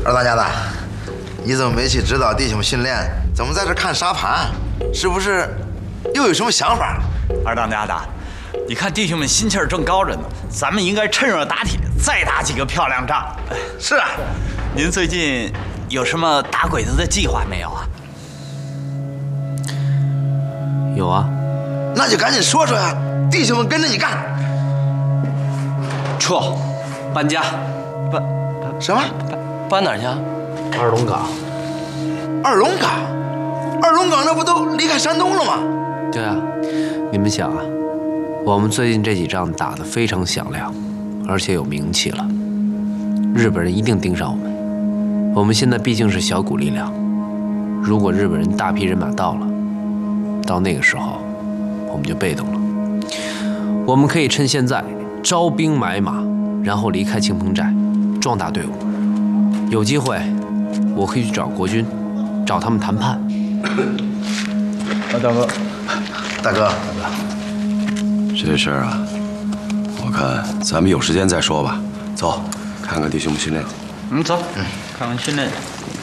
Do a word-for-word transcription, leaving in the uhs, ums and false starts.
二当家的，你怎么没去指导弟兄们训练？怎么在这看沙盘？是不是又有什么想法？ 二当家的，你看弟兄们心气儿正高着呢，咱们应该趁热打铁，再打几个漂亮仗。 是啊， 您最近有什么打鬼子的计划没有啊？ 有啊， 那就赶紧说说呀，弟兄们跟着你干。 撤，搬家， 搬什么？ 搬哪儿去啊？二龙岗。 二龙岗，二龙岗那不都离开山东了吗？ 对啊，你们想啊，我们最近这几仗打得非常响亮，而且有名气了，日本人一定盯上我们。我们现在毕竟是小股力量，如果日本人大批人马到了，到那个时候，我们就被动了。我们可以趁现在招兵买马，然后离开庆丰寨，壮大队伍。有机会，我可以去找国军，找他们谈判。 啊，大哥， 大哥， 这事儿啊，我看咱们有时间再说吧。走，看看弟兄们训练去。 嗯，走，嗯，看看训练。